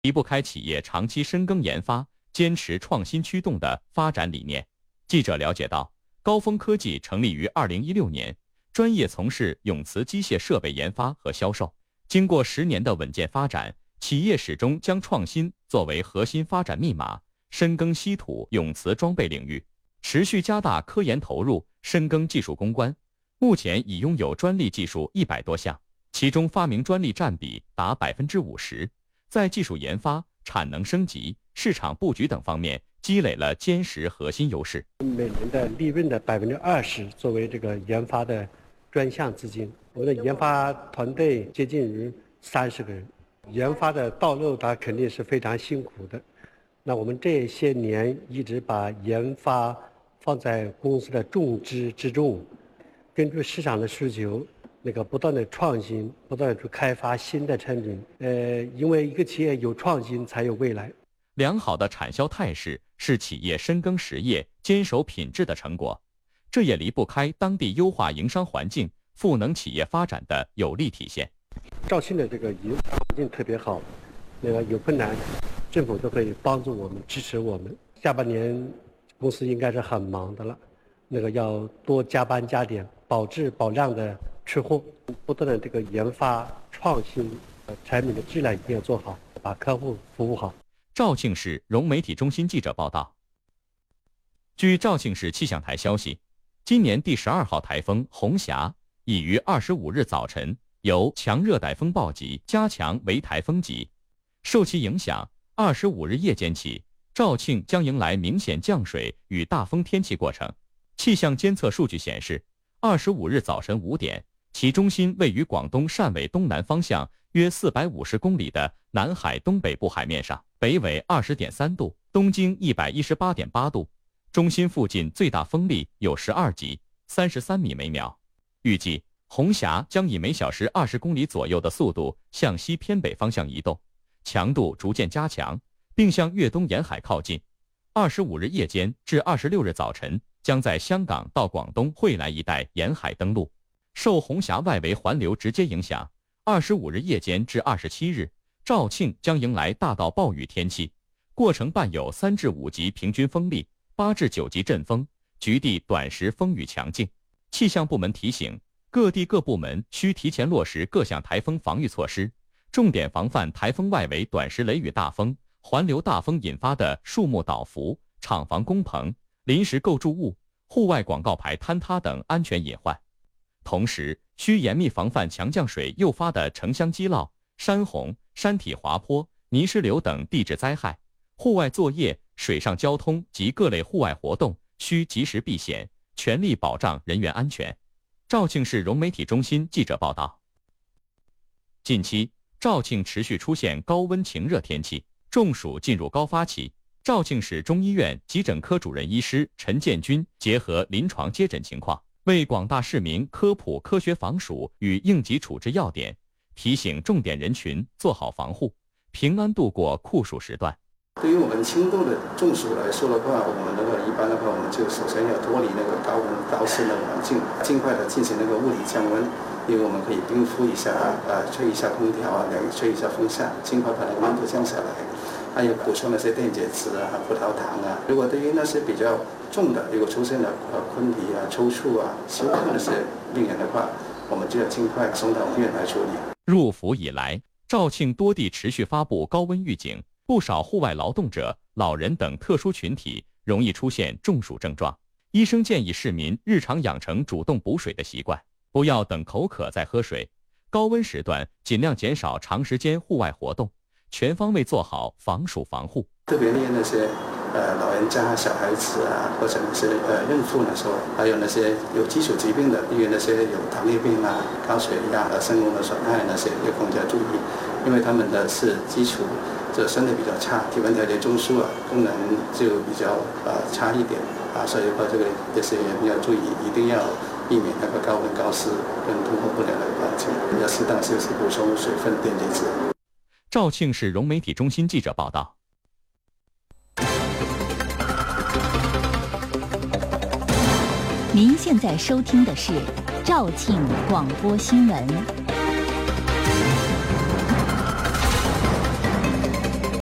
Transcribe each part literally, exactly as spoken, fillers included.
离不开企业长期深耕研发、坚持创新驱动的发展理念。记者了解到，高峰科技成立于二零一六年，专业从事永磁机械设备研发和销售。经过十年的稳健发展，企业始终将创新作为核心发展密码，深耕稀土永磁装备领域，持续加大科研投入，深耕技术攻关。目前已拥有专利技术一百多项，其中发明专利占比达百分之五十，在技术研发、产能升级、市场布局等方面积累了坚实核心优势。 每年的利润的百分之二十作为这个研发的专项资金，我们的研发团队接近于三十个人，研发的道路它肯定是非常辛苦的。那我们这些年一直把研发放在公司的重资之中，根据市场的需求，那个不断的创新，不断的去开发新的产品。呃，因为一个企业有创新才有未来。 良好的产销态势是企业深耕实业、坚守品质的成果，这也离不开当地优化营商环境、赋能企业发展的有力体现。 肇庆的这个营商环境特别好，那个有困难，政府都会帮助我们、支持我们。下半年公司应该是很忙的了，那个要多加班加点，保质保量的出货，不断的这个研发创新，产品的质量一定要做好，把客户服务好。 肇庆市融媒体中心记者报道，据肇庆市气象台消息，今年第十二号台风红霞已于二十五日早晨由强热带风暴级加强为台风级，受其影响，二十五日夜间起，肇庆将迎来明显降水与大风天气过程。气象监测数据显示，二十五日早晨五点，其中心位于广东汕尾东南方向约四百五十公里的南海东北部海面上，北纬二十点三度，东经一百一十八点八度，中心附近最大风力有十二级，三十三米每秒。预计红霞将以每小时二十公里左右的速度向西偏北方向移动，强度逐渐加强，并向粤东沿海靠近。二十五日夜间至二十六日早晨，将在香港到广东惠来一带沿海登陆。受红霞外围环流直接影响，二十五日夜间至二十七日，肇庆将迎来大到暴雨天气，过程伴有三至五级平均风力、八至九级阵风，局地短时风雨强劲。气象部门提醒，各地各部门需提前落实各项台风防御措施，重点防范台风外围短时雷雨大风、环流大风引发的树木倒伏、厂房工棚、临时构筑物、户外广告牌坍塌等安全隐患。同时，需严密防范强降水诱发的城乡积涝、山洪、山体滑坡、泥石流等地质灾害。户外作业、水上交通及各类户外活动需及时避险，全力保障人员安全。肇庆市融媒体中心记者报道，近期肇庆持续出现高温晴热天气，中暑进入高发期。肇庆市中医院急诊科主任医师陈建军结合临床接诊情况，为广大市民科普科学防暑与应急处置要点，提醒重点人群做好防护，平安度过酷暑时段。 对于我们轻度的中暑来说的话，我们的话一般的话，我们就首先要脱离那个高温高湿的环境，尽快的进行那个物理降温。因为我们可以冰敷一下啊，吹一下空调啊，吹一下风扇，尽快把那个温度降下来。还有补充那些电解质啊、葡萄糖啊。如果对于那些比较重的，如果出现了呃昏迷啊、抽搐啊、休克那些病人的话，我们就要尽快送到医院来处理。 入伏以来，肇庆多地持续发布高温预警，不少户外劳动者、老人等特殊群体容易出现中暑症状。医生建议市民日常养成主动补水的习惯，不要等口渴再喝水。高温时段尽量减少长时间户外活动，全方位做好防暑防护。 特别对那些呃老人家、小孩子啊，或者那些呃孕妇来说，还有那些有基础疾病的，因为那些有糖尿病啊、高血压啊、肾功能损害那些要更加注意，因为他们的是基础这身体比较差，体温调节中枢啊功能就比较呃差一点啊，所以说这个这些人要注意，一定要避免那个高温高湿跟通风不良的环境，要适当休息，补充水分、电解质。 肇庆市融媒体中心记者报道。 您现在收听的是肇庆广播新闻。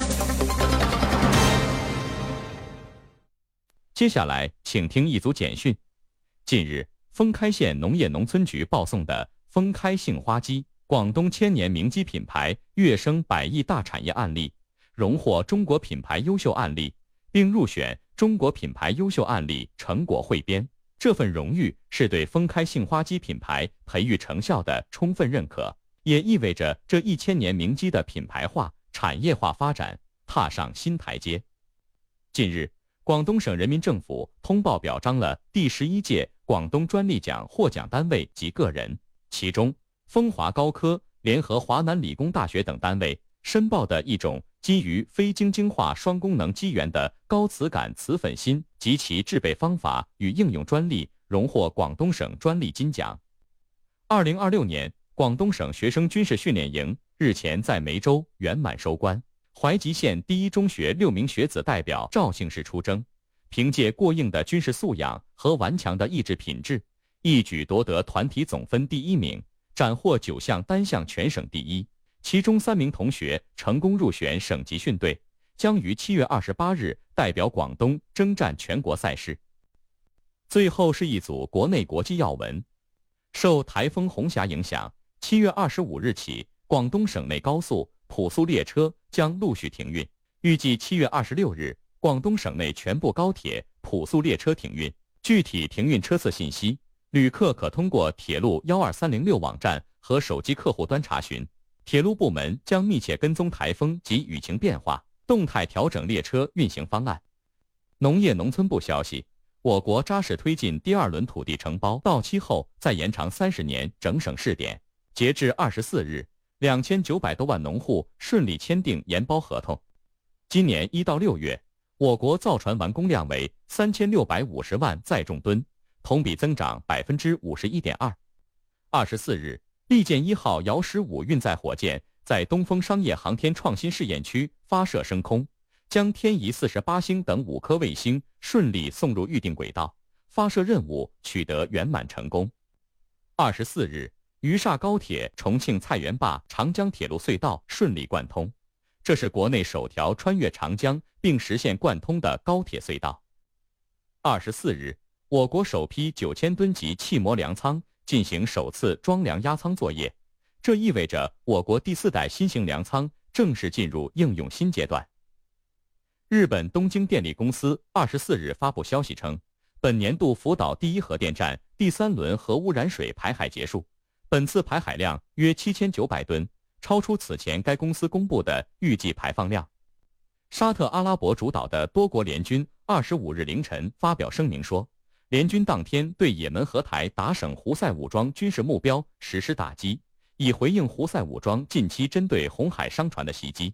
接下来，请听一组简讯。近日，封开县农业农村局报送的封开杏花鸡广东千年名鸡品牌跃升百亿大产业案例，荣获中国品牌优秀案例，并入选中国品牌优秀案例成果汇编。这份荣誉是对封开杏花鸡品牌培育成效的充分认可，也意味着这一千年名鸡的品牌化、产业化发展踏上新台阶。近日，广东省人民政府通报表彰了第十一届广东专利奖获奖单位及个人，其中风华高科联合华南理工大学等单位申报的一种基于非晶晶化双功能基源的高磁感磁粉芯及其制备方法与应用专利荣获广东省专利金奖。二零二六年，广东省学生军事训练营日前在梅州圆满收官，怀集县第一中学六名学子代表赵姓氏出征，凭借过硬的军事素养和顽强的意志品质，一举夺得团体总分第一名，斩获九项单项全省第一。其中三名同学成功入选省级训队，将于七月二十八日代表广东征战全国赛事。最后是一组国内国际要闻。受台风红霞影响，七月二十五日起，广东省内高速、普速列车将陆续停运。预计七月二十六日，广东省内全部高铁、普速列车停运。具体停运车次信息，旅客可通过铁路一二三零六网站和手机客户端查询。铁路部门将密切跟踪台风及雨情变化，动态调整列车运行方案。农业农村部消息，我国扎实推进第二轮土地承包到期后再延长三十年整省试点。截至二十四日，两千九百多万农户顺利签订延包合同。今年一到六月，我国造船完工量为三千六百五十万载重吨，同比增长百分之五十一点二。二十四日，利剑一号遥十五运载火箭在东风商业航天创新试验区发射升空，将天仪四十八星等五颗卫星顺利送入预定轨道，发射任务取得圆满成功。二十四日，渝厦高铁重庆菜园坝长江铁路隧道顺利贯通，这是国内首条穿越长江并实现贯通的高铁隧道。二十四日，我国首批九千吨级气模粮仓进行首次装粮压舱作业，这意味着我国第四代新型粮仓正式进入应用新阶段。日本东京电力公司二十四日发布消息称，本年度福岛第一核电站第三轮核污染水排海结束，本次排海量约七千九百吨，超出此前该公司公布的预计排放量。沙特阿拉伯主导的多国联军二十五日凌晨发表声明说，联军当天对也门荷台达省胡塞武装军事目标实施打击，以回应胡塞武装近期针对红海商船的袭击。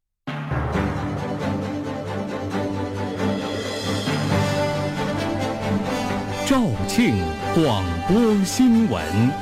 肇庆广播新闻。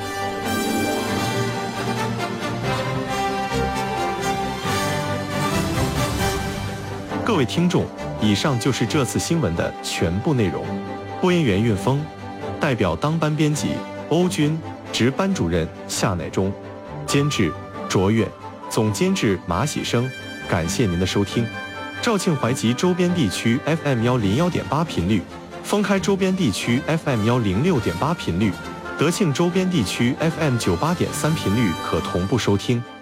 各位听众，以上就是这次新闻的全部内容。播音员运峰，代表当班编辑欧军，值班主任夏乃忠，监制卓越，总监制马喜生。感谢您的收听。肇庆怀集周边地区 F M 幺零幺点八频率，封开周边地区 F M 幺零六点八频率，德庆周边地区 F M 九八点三频率可同步收听。